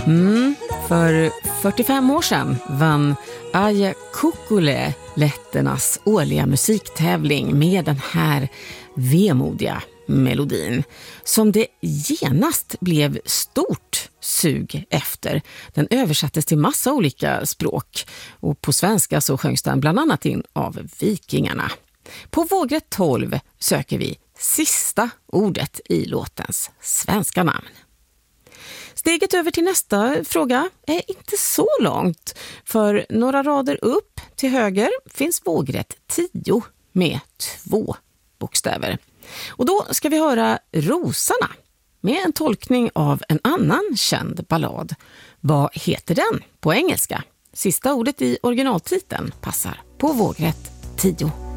För 45 år sedan vann Aja Kukule letternas årliga musiktävling med den här vemodiga melodin som det genast blev stort sug efter. Den översattes till massa olika språk och på svenska så sjöngs den bland annat in av vikingarna. På vågrätt 12 söker vi sista ordet i låtens svenska namn. Steget över till nästa fråga är inte så långt, för några rader upp till höger finns vågrätt 10 med 2 bokstäver. Och då ska vi höra Rosarna med en tolkning av en annan känd ballad. Vad heter den på engelska? Sista ordet i originaltiteln passar på vågrätt 10.